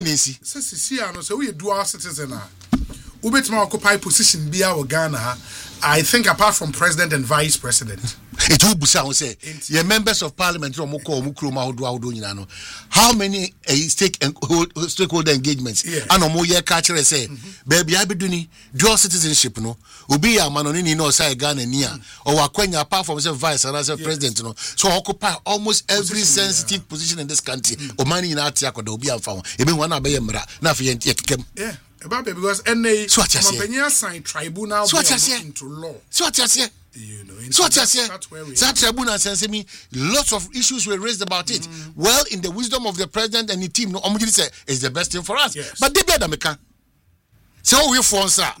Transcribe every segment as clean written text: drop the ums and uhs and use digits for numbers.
Nancy. So we dual citizen. Ubetima occupy position bia or Ghana. I think apart from president and vice president. It will be sound say your members of parliament how many stakeholder engagements and more year catcher say baby I be doing dual citizenship no obi ya manoni no say Ghana near or Wakwenya apart from say vice and as a president no so occupy almost every sensitive position in this country o mani na atia ko do obi amfa even one abey mra na fe yen yeah about because NA sign tribunal into law. So what you say? You know, so what you say? That tribunal says me lots of issues were raised about it. Well, in the wisdom of the president and the team, no, say it's the best thing for us. Yes. But they better make. So we force sir.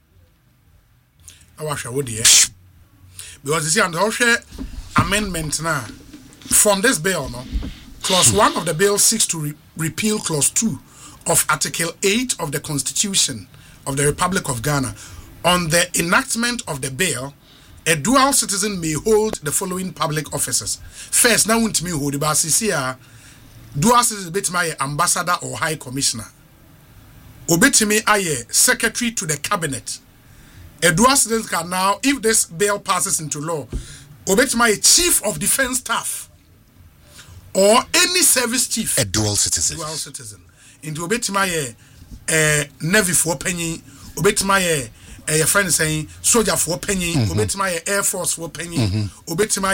I wash what dear. Because you see, and share amendment now from this bill, no, clause 1 of the bill seeks to repeal clause 2. Of Article 8 of the Constitution of the Republic of Ghana. On the enactment of the bill, a dual citizen may hold the following public offices. First, now want me hold the CCR, dual citizen bit my ambassador or high commissioner. Obetimi aye secretary to the cabinet. A dual citizen can now, if this bill passes into law, obetimi chief of defense staff or any service chief. A dual citizen. Dual citizen. Into obetima navy for penny, obetima your friend saying soldier for penny, obetima air force for penny, obetima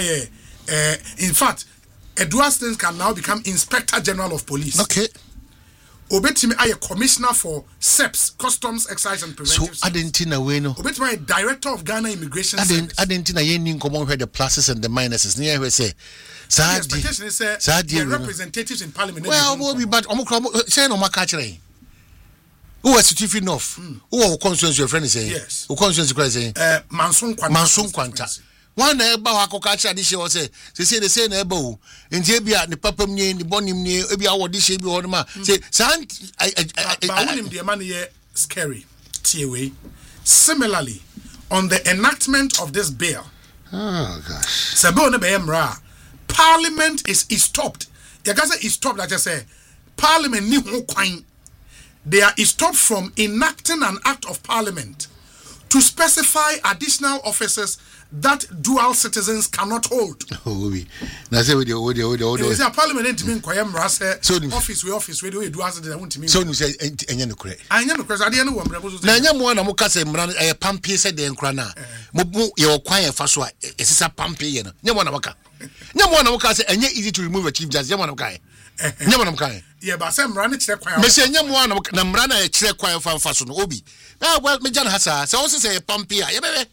in fact, a dual citizen can now become Inspector General of Police. Okay. Obetima a commissioner for SEPS, Customs, Excise and Preventive. So I didn't know when. Obetima director of Ghana Immigration Service. I didn't know you come on the pluses and the minuses. Near we say. The expectation is the representatives in parliament. Well, but say no makachre. Who was chief enough? Who concerns your friend is saying? Yes. Who concerns you saying? Manson Quanta. One neighbor who catch this year say the same neighbor. In Jabia, the papa me, the bonim near, maybe our dish be on ma. Say, son, I the money scary. TAWay. Similarly, on the enactment of this bill, oh gosh. Sabona Bemra. Parliament is stopped. You can say is stopped, like I say. Parliament ni ho kwan. They are stopped from enacting an act of parliament to specify additional offices that dual citizens cannot hold. Oh, we. Now say we the parliament ain't mean kwayam say office we do dual citizens want to mean. So you say enya no kure. Anya no kure. Ade no wo mra. Na nya mo na mo ka say mra pampe say de nkra na. Mo ye kwan e fa so a esisa pampe ye no. Nya mo na waka. Nya mo na waka say enya easy to remove a chief justice. Nya mo na waka. Nya mo na waka. Yeah, but say mra na kire kwan. Me say nya mo na mra na kire kwan fa so no obi. Well me jan hasa. Say o say pampe a ye bebe.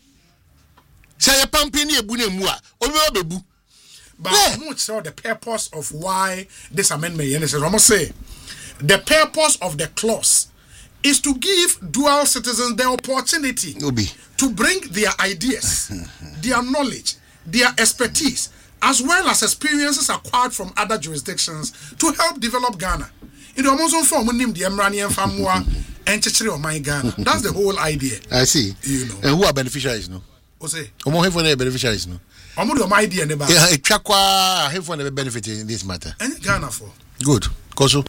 Say a pumping a bunemu, or bebu. But much so the purpose of why this amendment is almost say the purpose of the clause is to give dual citizens the opportunity to bring their ideas, their knowledge, their expertise, as well as experiences acquired from other jurisdictions to help develop Ghana. In the Amazon form, we name the Emranian Famua and Chichiri of my Ghana. That's the whole idea. I see. You know. And who are beneficiaries, no? Say, Omo for the beneficiaries, no? Omo my idea, never. Yeah, a chakwa have for the benefit in this matter. And Ghana for good, Koso.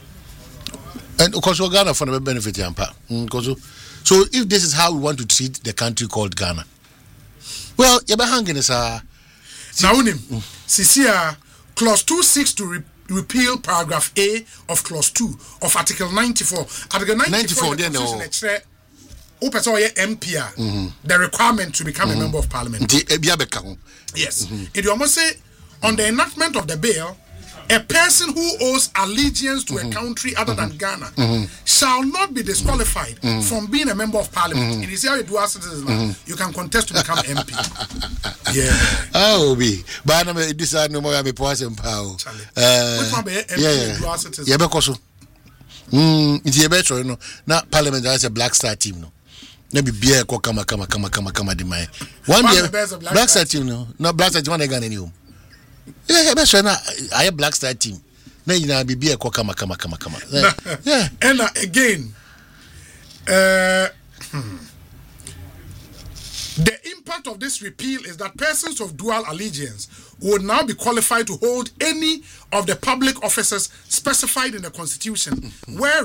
And Koso Ghana for the benefit, Yampa. Koso. So if this is how we want to treat the country called Ghana, well, you're hanging us. Now, Sisia, clause 2 seeks to repeal paragraph A of clause 2 of Article 94. Article 94 the Constitution, MPR, the requirement to become a member of parliament. Yes. It almost say on the enactment of the bill, a person who owes allegiance to a country other than Ghana shall not be disqualified from being a member of parliament. It is how you do as citizen. You can contest to become MP. Yeah. Oh, be. But I decide no more. I'm a person. Yeah, because it's a better, no. Not parliament has a Black Star team, no. Maybe beer ko kama di mai. One year Black Star team no. No Black Star team one again anymore. Yeah, that's right. I Black Star team. Na ina be beer ko kama. Yeah. And again the impact effect of this repeal is that persons of dual allegiance would now be qualified to hold any of the public offices specified in the Constitution, where